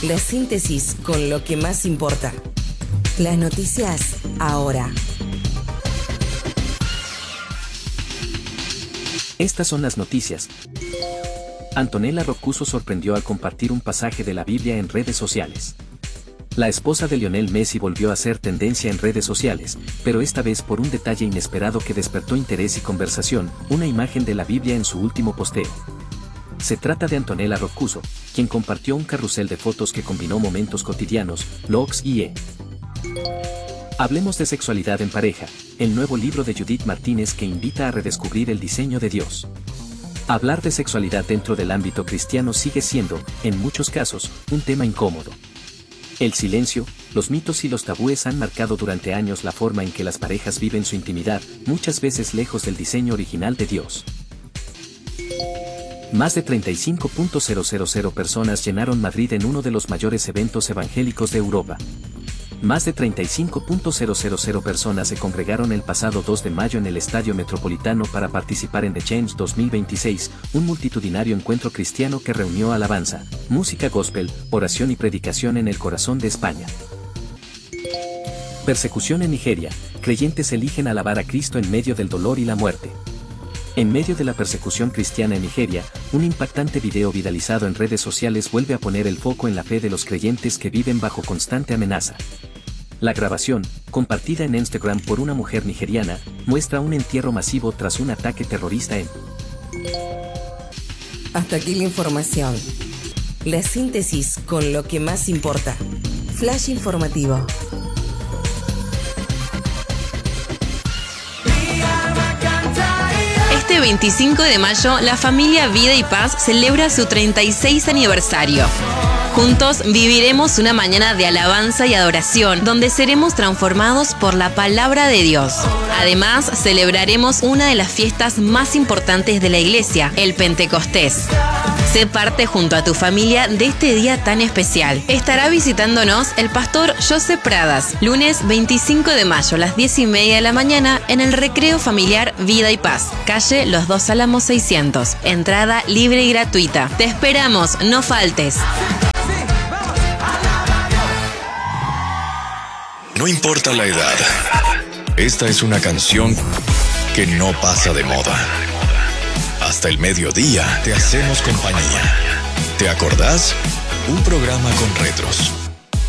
La síntesis con lo que más importa. Las noticias ahora. Estas son las noticias. Antonella Rocuzzo sorprendió al compartir un pasaje de la Biblia en redes sociales. La esposa de Lionel Messi volvió a ser tendencia en redes sociales, pero esta vez por un detalle inesperado que despertó interés y conversación, una imagen de la Biblia en su último posteo. Se trata de Antonella Rocuzzo, quien compartió un carrusel de fotos que combinó momentos cotidianos, vlogs y Hablemos de sexualidad en pareja, el nuevo libro de Judith Martínez que invita a redescubrir el diseño de Dios. Hablar de sexualidad dentro del ámbito cristiano sigue siendo, en muchos casos, un tema incómodo. El silencio, los mitos y los tabúes han marcado durante años la forma en que las parejas viven su intimidad, muchas veces lejos del diseño original de Dios. Más de 35.000 personas llenaron Madrid en uno de los mayores eventos evangélicos de Europa. Más de 35.000 personas se congregaron el pasado 2 de mayo en el Estadio Metropolitano para participar en The Change 2026, un multitudinario encuentro cristiano que reunió alabanza, música gospel, oración y predicación en el corazón de España. Persecución en Nigeria, creyentes eligen alabar a Cristo en medio del dolor y la muerte. En medio de la persecución cristiana en Nigeria, un impactante video viralizado en redes sociales vuelve a poner el foco en la fe de los creyentes que viven bajo constante amenaza. La grabación, compartida en Instagram por una mujer nigeriana, muestra un entierro masivo tras un ataque terrorista en. Hasta aquí la información. La síntesis con lo que más importa. Flash informativo. Este 25 de mayo, la familia Vida y Paz celebra su 36 aniversario. Juntos viviremos una mañana de alabanza y adoración, donde seremos transformados por la palabra de Dios. Además, celebraremos una de las fiestas más importantes de la iglesia, el Pentecostés. Sé parte junto a tu familia de este día tan especial. Estará visitándonos el pastor José Pradas, lunes 25 de mayo a las 10:30 de la mañana en el Recreo Familiar Vida y Paz, calle Los Dos Álamos 600. Entrada libre y gratuita. Te esperamos, no faltes. No importa la edad, esta es una canción que no pasa de moda. Hasta el mediodía te hacemos compañía. ¿Te acordás? Un programa con retros,